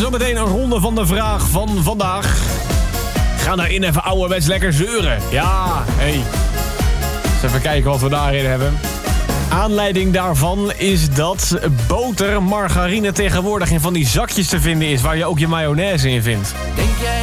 Zometeen een ronde van de vraag van vandaag. Ga daarin even ouderwets lekker zeuren. Ja, hey. Eens even kijken wat we daarin hebben. Aanleiding daarvan is dat boter, margarine tegenwoordig in van die zakjes te vinden is... waar je ook je mayonaise in vindt.